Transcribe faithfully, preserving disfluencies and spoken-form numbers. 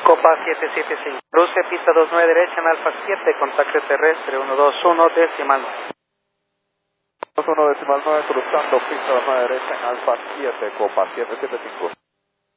Copa siete siete cinco. Cruce pista dos nueve derecha en Alfa siete, contacto terrestre uno dos uno decimal nueve. dos uno decimal nueve, cruzando pista dos nueve derecha en Alfa siete, Copa siete siete cinco.